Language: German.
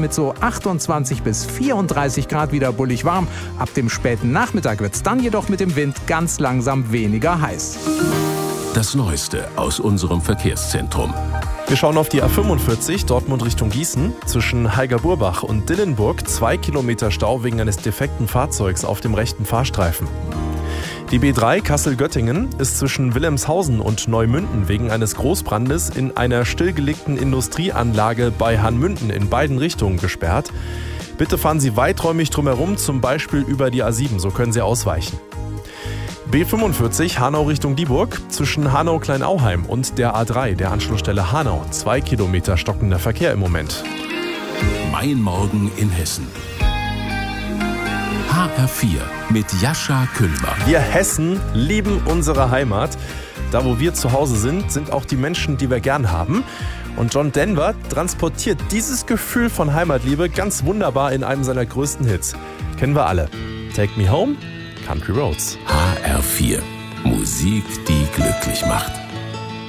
mit so 28 bis 34 Grad wieder bullig warm. Ab dem späten Nachmittag wird es dann jedoch mit dem Wind ganz langsam weniger heiß. Das Neueste aus unserem Verkehrszentrum. Wir schauen auf die A45 Dortmund Richtung Gießen. Zwischen Heigerburbach und Dillenburg 2 Kilometer Stau wegen eines defekten Fahrzeugs auf dem rechten Fahrstreifen. Die B3 Kassel-Göttingen ist zwischen Wilhelmshausen und Neumünden wegen eines Großbrandes in einer stillgelegten Industrieanlage bei Hanmünden in beiden Richtungen gesperrt. Bitte fahren Sie weiträumig drumherum, zum Beispiel über die A7, so können Sie ausweichen. B45 Hanau Richtung Dieburg, zwischen Hanau-Kleinauheim und der A3, der Anschlussstelle Hanau. 2 Kilometer stockender Verkehr im Moment. Mein Morgen in Hessen. HR4 mit Jascha Küllmann. Wir Hessen lieben unsere Heimat. Da, wo wir zu Hause sind, sind auch die Menschen, die wir gern haben. Und John Denver transportiert dieses Gefühl von Heimatliebe ganz wunderbar in einem seiner größten Hits. Kennen wir alle. Take Me Home, Country Roads. HR4. Musik, die glücklich macht.